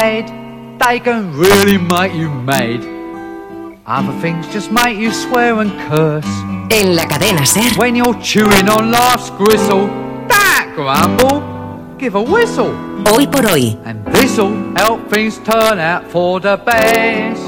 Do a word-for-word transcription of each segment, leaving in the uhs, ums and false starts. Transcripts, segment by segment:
They can really make you mad. Other things just make you swear and curse. En la cadena SER. When you're chewing on life's gristle, that grumble, give a whistle. Hoy por hoy. And this'll help things turn out for the best.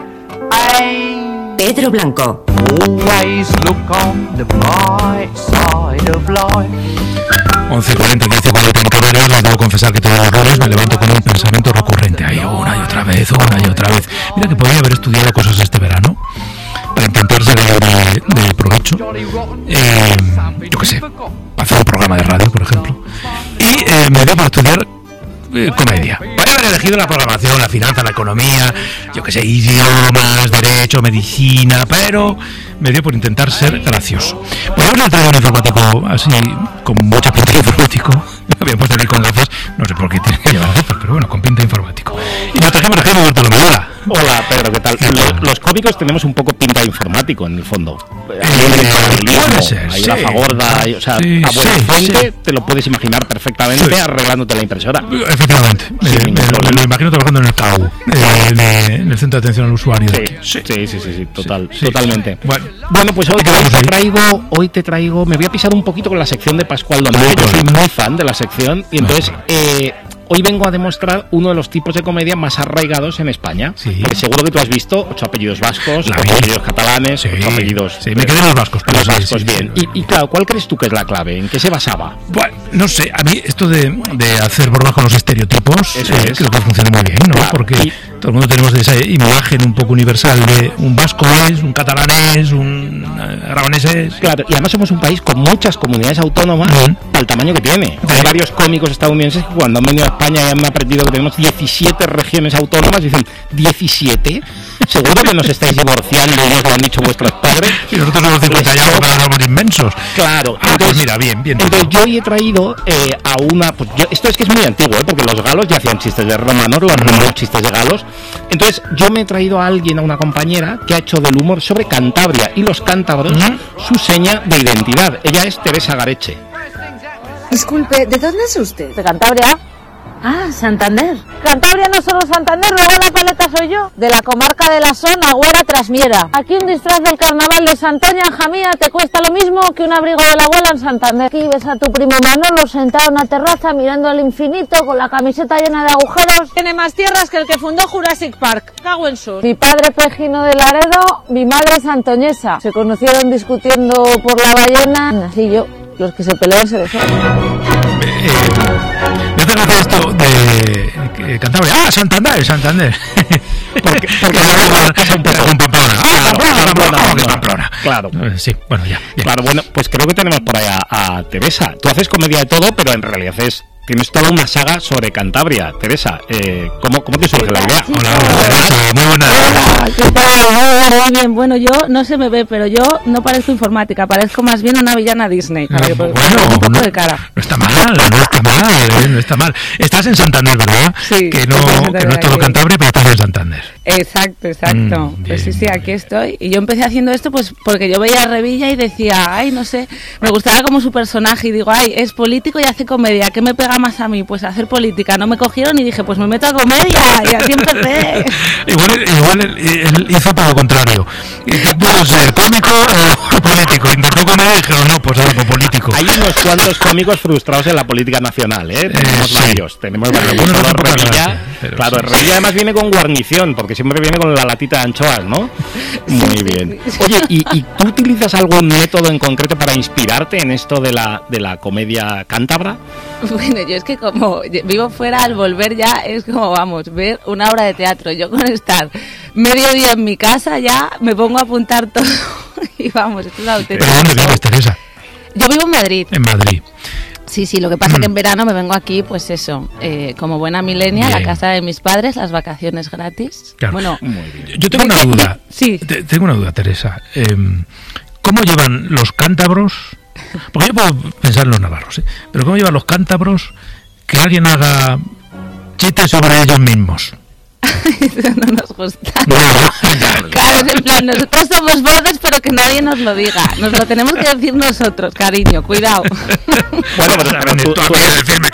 And Pedro Blanco. Always look on the bright side of life. once cuarenta, quince cuarenta en Canarias. Les debo confesar que todos los lunes me levanto con un pensamiento recurrente. Ahí una y otra vez, una y otra vez. Mira que podría haber estudiado cosas este verano para intentar salir de, de provecho. Eh, yo qué sé, hacer un programa de radio, por ejemplo. Y eh, me dio para estudiar eh, comedia. Podría haber elegido la programación, la finanza, la economía, yo qué sé, idiomas, derecho, medicina, pero me dio por intentar ser gracioso. Podemos entrar en un informático así, con mucha pinta de informático. Me había puesto venir con gafas, no sé por qué tiene que llevar gafas, pero bueno, con pinta de informático. Y nos trajimos a Jaime Bartolomé. Hola. Hola, Pedro, ¿qué tal? Los, los cómicos tenemos un poco pinta de informático, en el fondo. Eh, puede ser, hay sí. una fagorda, hay, o sea, Sí, a buena sí, fuente sí. te lo puedes imaginar perfectamente Sí. arreglándote la impresora. Efectivamente, Sí, eh, me, me lo imagino trabajando en el C A U, eh, de- en el Centro de Atención al Usuario. Sí, de aquí. sí, sí, sí, sí, total, Sí, sí. totalmente. Bueno, Bueno, pues hoy, hoy quedamos te ahí. traigo, hoy te traigo, me voy a pisar un poquito con la sección de Pascual Domínguez. Yo soy muy fan de la sección y entonces eh, hoy vengo a demostrar uno de los tipos de comedia más arraigados en España. Sí. Porque seguro que tú has visto ocho apellidos vascos, La ocho vi. apellidos catalanes, Sí. ocho apellidos. Sí, me quedé en los vascos, pero Los sí, vascos, sí, bien. sí. Y, y claro, ¿cuál crees tú que es la clave? ¿En qué se basaba? bueno, no sé, a mí esto de, de hacer bromas con los estereotipos Eso eh, es. creo que funciona muy bien, ¿no? Claro, Porque y- todo el mundo tenemos esa imagen un poco universal de un vasco es, un catalanés, un eh, aragonés es. Claro, y además somos un país con muchas comunidades autónomas Ujú. para el tamaño que tiene. Hay Sí. varios cómicos estadounidenses que cuando han venido a España y han aprendido que tenemos diecisiete regiones autónomas, dicen, ¿diecisiete? ¿Seguro que nos estáis divorciando y os lo han dicho vuestros padres? Y nosotros somos cincuenta y Les algo, toca. pero somos inmensos. Claro, Ah, pues mira, bien, bien. Entonces yo hoy he traído eh, a una... Pues yo- esto es que es muy antiguo, ¿eh? Porque los galos ya hacían chistes de romanos, los romanos chistes de galos. Entonces yo me he traído a alguien, a una compañera, que ha hecho del humor sobre Cantabria y los cántabros su seña de identidad. Ella es Teresa Gareche. Disculpe, ¿de dónde es usted? ¿De Cantabria? Ah, Santander. Cantabria no solo Santander, luego la paleta soy yo. De la comarca de la Son, Agüera, Trasmiera. Aquí un disfraz del carnaval de Santoña, hija mía, te cuesta lo mismo que un abrigo de la abuela en Santander. Aquí ves a tu primo Manolo sentado en una terraza mirando al infinito con la camiseta llena de agujeros. Tiene más tierras que el que fundó Jurassic Park. Cago en sur. Mi padre Pejino de Laredo, mi madre santoñesa. Se conocieron discutiendo por la ballena. Nací yo. Los que se pelean se dejan. Eh, me hace gracia esto de eh, Cantabria. Ah, Santander, Santander. Porque, porque pasa un poco con Pamplona. Ah, Claro, Pamplona, Pamplona, ¿cómo que Pamplona? Pamplona? Claro. Eh, Sí, bueno, ya. Bien. Claro, bueno, pues creo que tenemos por ahí a, a Teresa. Tú haces comedia de todo, pero en realidad es, tienes toda una saga sobre Cantabria. Teresa, eh, ¿cómo, ¿cómo te surge la idea? Hola, hola, Teresa, muy buena. ¿Qué tal? Muy bien, bueno, yo no se me ve, pero yo no parezco informática, parezco más bien una villana Disney. Ah, Para que- bueno, un poco no, de cara. no está mal, no está mal, eh, no está mal. Estás en Santander, ¿verdad? Sí, Que no, estoy en Santander, que no es todo aquí. Cantabria, pero estás en Santander. Exacto, exacto. Mm, pues sí, bien, sí, aquí estoy. Y yo empecé haciendo esto pues porque yo veía a Revilla y decía, ay, no sé, me gustaba como su personaje y digo, ay, es político y hace comedia, ¿qué me pega más a mí? Pues hacer política. No me cogieron y dije, pues me meto a comedia y así empecé. Igual, igual él, él hizo todo lo contrario. Y que pudo ser cómico o político. Intentó comedia y dijeron, no, pues algo político. Hay unos cuantos cómicos frustrados en la política nacional, ¿eh? Tenemos sí. varios, tenemos varios. Algunos Solo con poca Revilla, gracia, pero claro, sí, Revilla además viene con guarnición, porque siempre viene con la latita de anchoas, ¿no? Muy bien. Oye, ¿y, y tú utilizas algún método en concreto para inspirarte en esto de la, de la comedia cántabra? Bueno, yo es que como vivo fuera, al volver ya es como, vamos, ver una obra de teatro. Yo con estar medio día en mi casa ya me pongo a apuntar todo y vamos, esto es auténtico. ¿Pero dónde vives, Teresa? Yo vivo en Madrid. En Madrid. Sí, sí, lo que pasa es que en verano me vengo aquí, pues eso, eh, como buena milenia, a la Bien. casa de mis padres, las vacaciones gratis. Claro. Bueno, Yo tengo una duda. Sí. Te- Tengo una duda, Teresa. Eh, ¿Cómo llevan los cántabros? Porque yo puedo pensar en los navarros, ¿eh? Pero ¿cómo llevan los cántabros que alguien haga chistes sobre ellos mismos? eso no nos gusta. No, Claro, es en plan, nosotros somos bordes, pero que nadie nos lo diga. Nos lo tenemos que decir nosotros, cariño, cuidado. Bueno, pero, pero tú, tú tú a mí eres, decirme que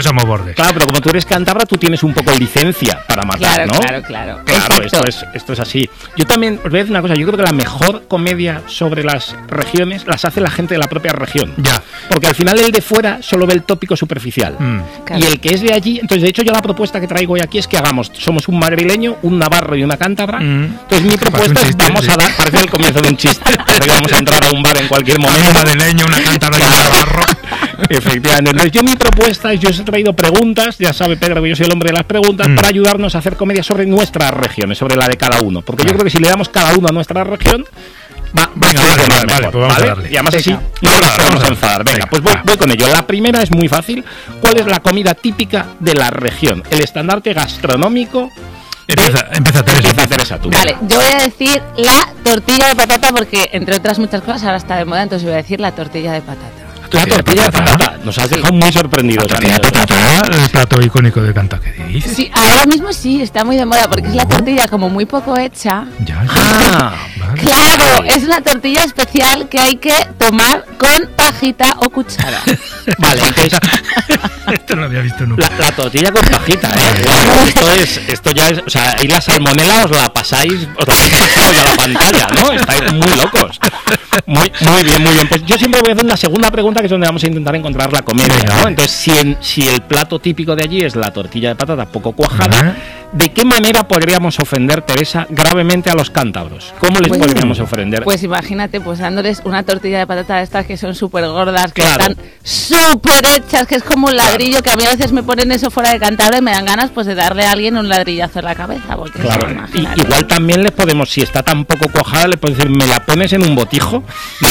que somos bordes. Claro, pero como tú eres cántabra, tú tienes un poco licencia para matar, Claro, ¿no? claro, claro. Claro, Exacto. esto es, esto es así. Yo también, os voy a decir una cosa, yo creo que la mejor comedia sobre las regiones las hace la gente de la propia región. Ya. Porque al final el de fuera solo ve el tópico superficial. Mm. Claro. Y el que es de allí, entonces de hecho yo la propuesta que traigo hoy aquí es que hagamos, somos un madrileño, un navarro y una cántabra. Mm. Entonces mi propuesta Parece un es, chiste, vamos sí. a dar, parece el comienzo de un chiste, parece que vamos a entrar a un bar en cualquier Un momento. madrileño, una cántabra y un navarro. Efectivamente. Entonces, yo mi propuesta es, yo os he traído preguntas, ya sabe Pedro que yo soy el hombre de las preguntas, Mm. para ayudarnos a hacer comedia sobre nuestras regiones, sobre la de cada uno. Porque yo Vale. creo que si le damos cada uno a nuestra región, va, va a Venga, funcionar vale, vale, mejor, vale, pues vamos a ¿vale? darle. Y además así Venga. no nos Vamos a podemos darle. enfadar. Venga, Venga, pues voy, va. voy con ello. La primera es muy fácil. ¿Cuál es la comida típica de la región? El estandarte gastronómico. Empieza, empieza Teresa. Empieza Teresa, tú. Vale, yo voy a decir la tortilla de patata porque, entre otras muchas cosas, ahora está de moda, entonces voy a decir la tortilla de patata. La tortilla de patata. Nos has dejado muy sorprendidos. Tortilla de Daniel. patata, el plato icónico de Canta, ¿qué dices? Sí, ahora mismo sí, está muy de moda porque es la tortilla como muy poco hecha. Ya, ya. Ah, Vale. Claro, es una tortilla especial que hay que tomar con pajita o cuchara. vale, entonces Esto no lo había visto nunca. La, la tortilla con pajita, ¿eh? Esto, es, esto ya es... O sea, ahí la salmonela os la pasáis... Os la habéis pasado ya a la pantalla, ¿no? Estáis muy locos. Muy, muy bien, muy bien. Pues yo siempre voy a hacer una segunda pregunta, que es donde vamos a intentar encontrar la comedia, ¿no? Entonces, si, en- si el plato típico de allí es la tortilla de patata poco cuajada, Ajá. ¿de qué manera podríamos ofender, Teresa, gravemente a los cántabros? ¿Cómo les Pues- podríamos ofender? Pues imagínate, pues dándoles una tortilla de patata de estas que son súper gordas, que Claro. están súper hechas, que es como un ladrillo, que a mí a veces me ponen eso fuera de Cantabria y me dan ganas pues de darle a alguien un ladrillazo en la cabeza. Porque Claro, eso, y, imagínate. igual también les podemos, si está tan poco cuajada, le podemos decir, ¿me la pones en un botijo?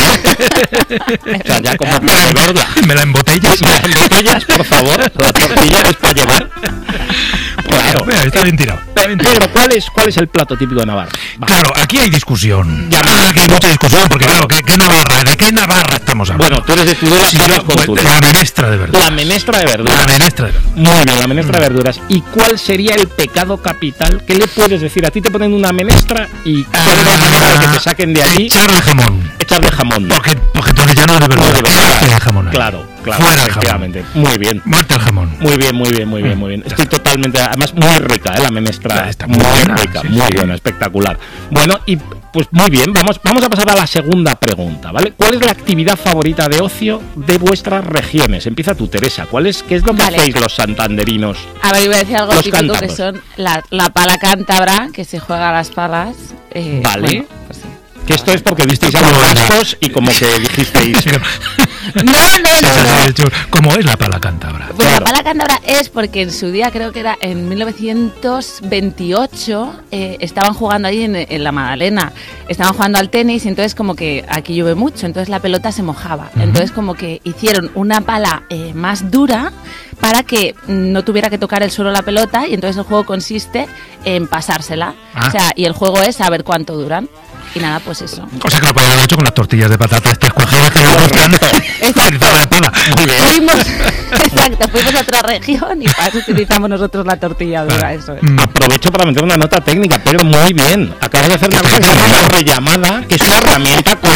O sea, ya como para beberla. ¿Me la embotellas? ¿Me la embotellas, por favor? La tortilla es para llevar. Claro. Mira, está bien tirado. Está bien tirado. Pedro, ¿cuál es, ¿cuál es el plato típico de Navarra? Va. Claro, aquí hay discusión. Ya me- Aquí hay mucha discusión, porque claro, ¿qué, qué Navarra? ¿De qué Navarra estamos hablando? Bueno, tú eres de Tudela, Sí, vamos yo, con pues, Tudela. la menestra de verdad. La menestra de La verduras. menestra de verdad. Muy bien, la menestra de verduras. ¿Y cuál sería el pecado capital? ¿Qué le puedes decir? A ti te ponen una menestra y ¿cuál es la manera de que te saquen de allí? Echar el jamón. Echarle jamón. Porque, porque entonces ya no es de verdad. No, de verdad. ¿Qué hace el jamón ahí? Claro, claro, Fuera el jamón. efectivamente. Muy bien. Muerte el jamón. Muy bien, muy bien, muy bien, muy bien. Estoy totalmente, además muy rica, ¿eh? La menestra. Está muy muy buena, rica, sí, muy sí. buena, espectacular. Bueno, y pues muy bien, vamos, vamos a pasar a la segunda pregunta, ¿vale? ¿Cuál es la actividad favorita de ocio de vuestras regiones? Empieza tú, Teresa. ¿Cuál es, qué es lo que Vale. hacéis los santanderinos? A ver, iba a decir algo Los típico cántabros. que son la, la pala cántabra, que se juega a las palas. eh, Vale. bueno, pues sí. Que esto es porque visteis a los vascos y como que dijisteis... No, no, no, no. ¿Cómo es la pala cántabra? Pues Claro. la pala cántabra es porque en su día, creo que era en mil novecientos veintiocho, eh, estaban jugando ahí en, en la Magdalena, estaban jugando al tenis y entonces como que aquí llueve mucho, entonces la pelota se mojaba. Entonces como que hicieron una pala eh, más dura para que mm, no tuviera que tocar el suelo la pelota y entonces el juego consiste en pasársela. Ah. O sea, y el juego es saber cuánto duran. Y nada, pues eso. O sea que lo podrían haber hecho con las tortillas de patata estas cuajadas que nos gustan. Utilizar de pala. Muy bien. Fuimos, exacto, fuimos a otra región y para eso utilizamos nosotros la tortilla dura, eso es. Mm. Aprovecho para meter una nota técnica, Pedro, muy bien. Acabas de hacer una cosa que se llama una rellamada, que es una herramienta con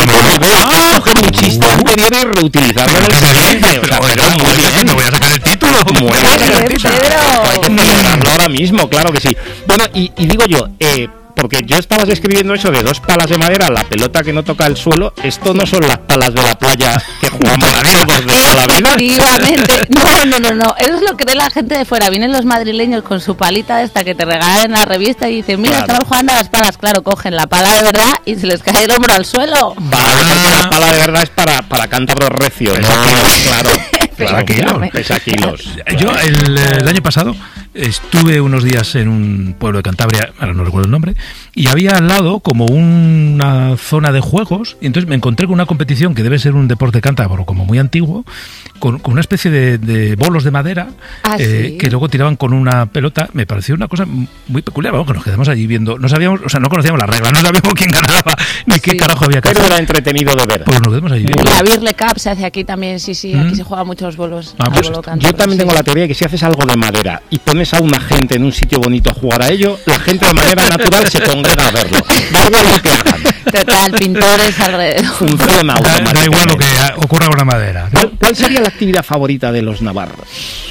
¡Ah! Coger un chiste anterior y reutilizarlo en el siguiente. O sea, Pero Pedro, muy bueno, bien. me voy a sacar el título. Muy bien, Pedro. Hay que celebrarlo ahora mismo, claro que sí. Bueno, y, y digo yo, eh, porque yo estabas describiendo eso de dos palas de madera, la pelota que no toca el suelo, esto no son las palas de la playa que jugamos todos de toda la vida. Efectivamente. No, no, no, no. Eso es lo que cree la gente de fuera. Vienen los madrileños con su palita esta que te regalan en la revista y dicen, mira, Claro. estamos jugando a las palas. Claro, cogen la pala de verdad y se les cae el hombro al suelo. Vale, porque la pala de verdad es para, para cántabros recios, ¿no? Claro, claro, Efectivamente. pesa kilos. Yo el, el año pasado estuve unos días en un pueblo de Cantabria, ahora no recuerdo el nombre, y había al lado como una zona de juegos, y entonces me encontré con una competición que debe ser un deporte cántabro como muy antiguo, con, con una especie de, de bolos de madera Ah, eh, ¿sí? que luego tiraban con una pelota. Me pareció una cosa muy peculiar, vamos, que nos quedamos allí viendo, no sabíamos, o sea, no conocíamos las reglas, no sabíamos quién ganaba, ni qué Sí. carajo había que Pero hacer. era entretenido de ver. Pues nos quedamos allí viendo. La Birle Cup se hace aquí también, sí, sí. Aquí Mm. se juegan muchos bolos. Ah, al pues bolo esto. cántabro, Yo también sí. tengo la teoría de que si haces algo de madera y pones a una gente en un sitio bonito a jugar a ello, la gente de manera natural se congrega a verlo. Da igual lo que hagan. Total, pintores alrededor. Funciona Da, da igual lo automáticamente. que ocurra con la madera, ¿no? ¿Cuál, cuál sería la actividad favorita de los navarros?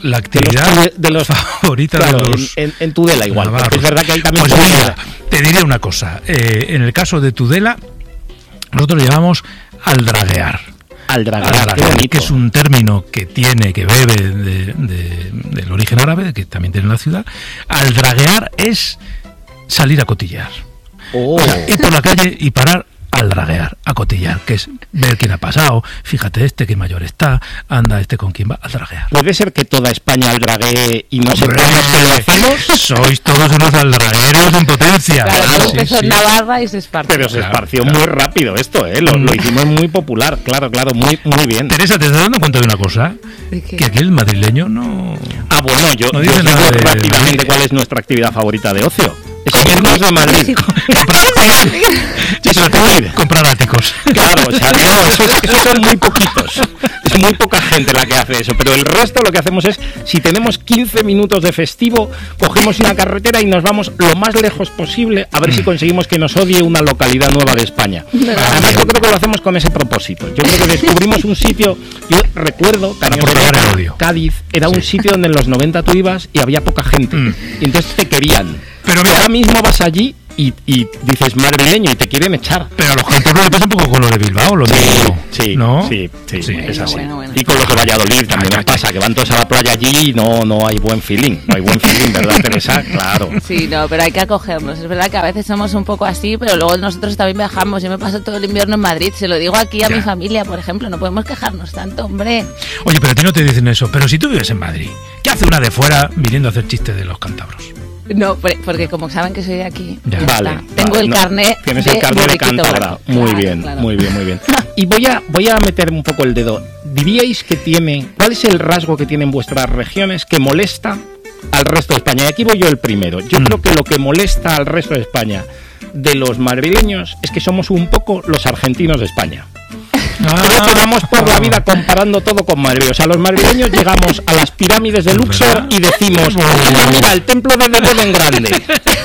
la actividad de los, de los favorita claro, de los en, en, en Tudela igual, navarros. porque es verdad que hay también... Pues mira, te diré una cosa. Eh, en el caso de Tudela, nosotros lo llamamos aldraguear. Aldraguear, Aldraguear, que es un término que tiene, que bebe de, de, del origen árabe, que también tiene la ciudad. Aldraguear es salir a cotillear. Oh. O sea, ir por la calle y parar al draguear, a cotillar, que es ver quién ha pasado, fíjate este que mayor está, anda este con quién va, al draguear. ¿Puede ser que toda España aldraguee y no ¡Hombre! sepamos que lo hacemos? Sois todos unos aldragueros en potencia. Claro, Claro, todo sí, empezó sí. en Navarra y se esparció. Pero se Claro, esparció claro. muy rápido esto, ¿eh? Lo, lo hicimos muy popular, claro, claro, muy, muy bien. Teresa, ¿te estás dando cuenta de una cosa? ¿De qué? Que aquí el madrileño no... Ah, bueno, yo, No yo dice os digo nada de- rápidamente cuál es nuestra actividad favorita de ocio. Es irnos de Madrid. Eso, comprar áticos. Claro, o sea, no, eso, eso son muy poquitos. Es muy poca gente la que hace eso. Pero el resto lo que hacemos es, si tenemos quince minutos de festivo, cogemos una carretera y nos vamos lo más lejos posible a ver si conseguimos que nos odie una localidad nueva de España. Además, yo creo que lo hacemos con ese propósito. Yo creo que descubrimos un sitio, yo recuerdo que Para propagar el odio. Cádiz era un sitio donde en los noventa tú ibas y había poca gente. Mm. Y entonces te querían. Pero Y mira- ahora mismo vas allí y, y dices madrileño y te quieren echar. Pero a los cántabros le pasa un poco con lo de Bilbao, lo Sí, mismo. sí, ¿no? sí, sí, Sí. es así. Bueno, bueno. Y con los de Valladolid también Ah, nos pasa, que van todos a la playa allí y no, no hay buen feeling. No hay buen feeling, ¿verdad, Teresa? Claro. Sí, no, pero hay que acogernos. Es verdad que a veces somos un poco así, pero luego nosotros también viajamos. Yo me paso todo el invierno en Madrid. Se lo digo aquí a Ya. mi familia, por ejemplo. No podemos quejarnos tanto, hombre. Oye, pero a ti no te dicen eso. Pero si tú vives en Madrid, ¿qué hace una de fuera viniendo a hacer chistes de los cántabros? No, por- porque como saben que soy de aquí, Ya. ya Vale. está. Tengo vale, el no, carnet Tienes de el carnet de Borriquito cántabra. Blanco. Muy Claro, bien, claro. muy bien, muy bien. Y voy a, voy a meter un poco el dedo. ¿Diríais que tiene, cuál es el rasgo que tienen vuestras regiones que molesta al resto de España? Y aquí voy yo el primero. Yo Mm. creo que lo que molesta al resto de España de los madrileños es que somos un poco los argentinos de España. Creo que vamos por la vida comparando todo con Madrid. O sea, los madrileños llegamos a las pirámides de Luxor y decimos, mira, el templo de Belén en grande.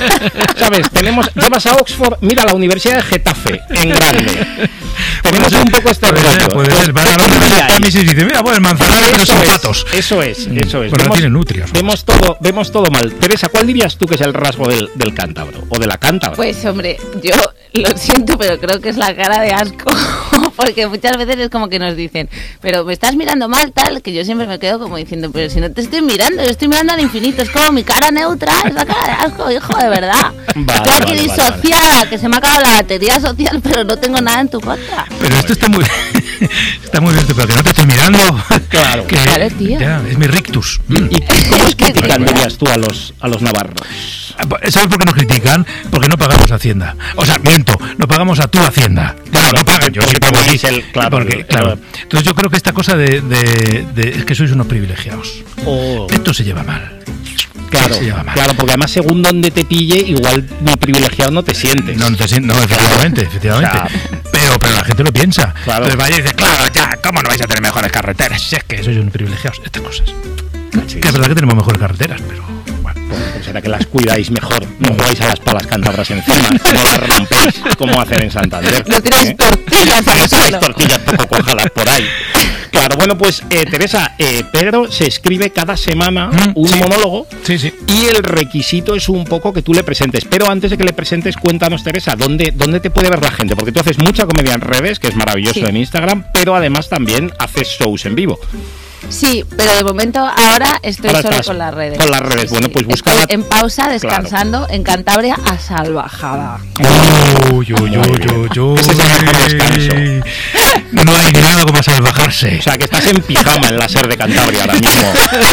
¿Sabes? Tenemos, llevas a Oxford, mira la Universidad de Getafe en grande. Tenemos un poco este Puede ser, rollo. puede ser. Van a ¿Qué los diríais? Tamis y dicen, mira, pues el manzanares, pero Eso sin es, patos. Eso es, eso es. Bueno, no tiene nutrias, ¿no? vemos todo, vemos todo mal. Teresa, ¿cuál dirías tú que es el rasgo del, del cántabro o de la cántabra? Pues hombre, yo lo siento, pero creo que es la cara de asco, porque muchas veces es como que nos dicen, pero me estás mirando mal, tal, que yo siempre me quedo como diciendo, pero si no te estoy mirando, yo estoy mirando al infinito, es como mi cara neutra, es la cara de asco, hijo, de verdad. Vale, Estoy aquí vale, vale, disociada, que se me ha acabado la batería social, pero no tengo nada en tu contra. Pero esto está muy está muy bien, pero que no te estoy mirando. Claro. Que, Claro, tío. ya, es mi rictus. ¿Y cómo os critican, dirías tú, a los, a los navarros? ¿Sabes por qué nos critican? Porque no pagamos Hacienda. O sea, miento, no pagamos a tu Hacienda. Bueno, no pagan, yo porque sí pago aquí. tenéis el- claro, Porque, el- claro. el- Entonces yo creo que esta cosa de, de- de- es que sois unos privilegiados. Oh. Esto se lleva mal. Claro, se lleva mal. claro, porque además según donde te pille, igual ni privilegiado no te sientes. No, no, te sien- no, efectivamente, efectivamente. O sea, pero, pero la gente lo piensa. Claro. Entonces vaya y dice, claro, ya, ¿cómo no vais a tener mejores carreteras? Si es que sois unos privilegiados. Estas cosas. Sí, Que es verdad que tenemos mejores carreteras, pero bueno. pues será que las cuidáis mejor, no jugáis a las palas cántabras encima, no las rompéis como hacen en Santander. No tiráis ¿eh? tortillas No al tiráis suelo. tortillas poco cuajadas por ahí. Claro, bueno, pues eh, Teresa, eh, Pedro se escribe cada semana Mm, un sí. monólogo. Sí, sí. Y el requisito es un poco que tú le presentes. Pero antes de que le presentes, cuéntanos, Teresa, ¿dónde, dónde te puede ver la gente? Porque tú haces mucha comedia en redes, que es maravilloso Sí. en Instagram, pero además también haces shows en vivo. Sí, pero de momento ahora estoy Ahora solo estás con las redes. con las redes. Bueno, pues busca Estoy la- en pausa, descansando en Cantabria a salvajada. Uy, uy, uy, uy, uy. Ese es el mejor descanso. No hay nada como salvajarse. O sea, que estás en pijama en la SER de Cantabria ahora mismo,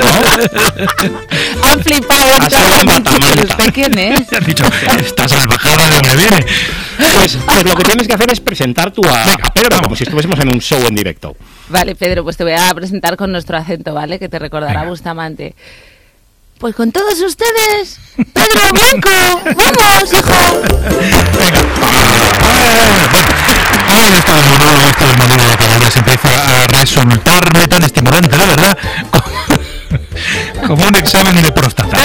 ¿no? Han flipado en Ha sido casa, la han dicho, matamanta. ¿pero usted quién es? Te has dicho, esta salvajada de dónde viene. Pues, pues lo que tienes que hacer es presentar tú a, Venga, a Pedro, vamos. como si estuviésemos en un show en directo. Vale, Pedro, pues te voy a presentar con nuestro acento, ¿vale? Que te recordará Venga. Bustamante. Pues con todos ustedes, Pedro Blanco. ¡Vamos, hijo! Ahí está el monólogo, esto del monólogo de cada día se empieza a resultarme tan estimulante, la verdad, como un examen de próstata.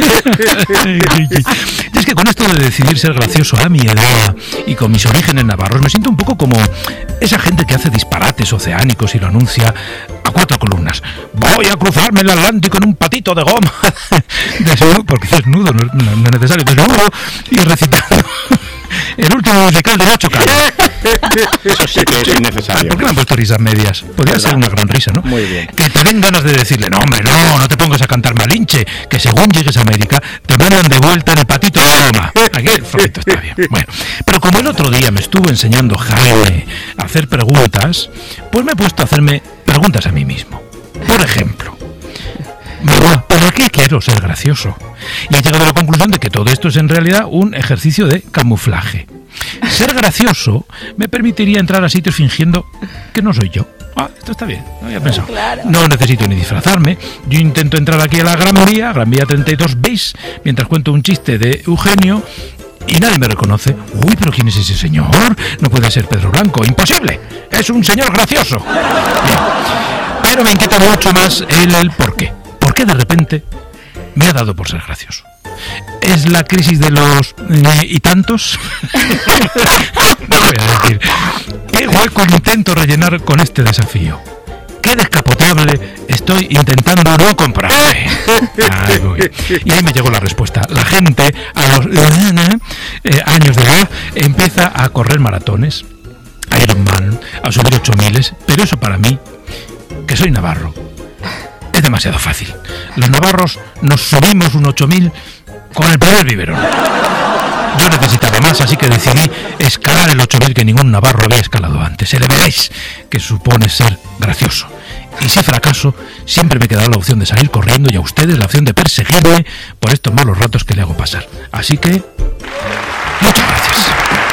Y es que con esto de decidir ser gracioso a mi edad y con mis orígenes navarros, me siento un poco como esa gente que hace disparates oceánicos y lo anuncia, a cuatro columnas. Voy a cruzarme el Atlántico en un patito de goma. Desnudo, porque desnudo, no, no, no es necesario, desnudo, y recitando el último musical de Nacho Cano. Eso sí que es innecesario. ¿Por qué me han puesto risas medias? Podría ser una gran risa, ¿no? Muy bien. Que te den ganas de decirle, no, hombre, no, no te pongas a cantar Malinche, que según llegues a América, te mandan de vuelta en el patito de goma. Aquí el flojito está bien. Bueno, pero como el otro día me estuvo enseñando Jaime a hacer preguntas, pues me he puesto a hacerme preguntas a mí mismo. Por ejemplo, ¿para qué quiero ser gracioso? Y he llegado a la conclusión de que todo esto es en realidad un ejercicio de camuflaje. Ser gracioso me permitiría entrar a sitios fingiendo que no soy yo. Ah, esto está bien, no había pensado. Claro. No necesito ni disfrazarme. Yo intento entrar aquí a la Gran Vía, Gran Vía treinta y dos bis, mientras cuento un chiste de Eugenio y nadie me reconoce. Uy, pero ¿quién es ese señor? No puede ser Pedro Blanco, imposible. Es un señor gracioso. Bien. Pero me inquieta mucho más el, el por qué. ¿Por qué de repente me ha dado por ser gracioso? ¿Es la crisis de los eh, y tantos? No voy a decir. ¿Qué hueco intento rellenar con este desafío? ¿Qué descapotable estoy intentando no comprarme? Ay, voy. Y ahí me llegó la respuesta. La gente a los eh, años de edad empieza a correr maratones, a Ironman, a subir ocho miles, pero eso para mí, que soy navarro, es demasiado fácil. Los navarros nos subimos un ocho mil con el primer biberón. Yo necesitaba más, así que decidí escalar el ocho mil que ningún navarro había escalado antes. Le veréis que supone ser gracioso. Y si fracaso, siempre me quedará la opción de salir corriendo y a ustedes la opción de perseguirme por estos malos ratos que le hago pasar. Así que, muchas gracias.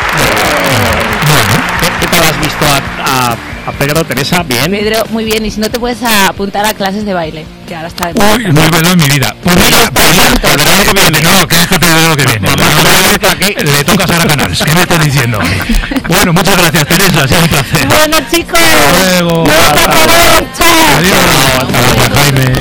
Bueno, ¿qué tal has visto a, a, a Pedro, Teresa? ¿Bien? Pedro, muy bien. Y si no te puedes apuntar a clases de baile, que ahora está de moda. Uy, no he bailado en mi vida. Pues mira, pues mira, para ver lo que viene. No, que déjate de ver lo que viene. Le toca a Sara Canals. ¿Qué me estás diciendo? Bueno, muchas gracias, Teresa. Ha sido un placer. Bueno, chicos. Hasta luego. No,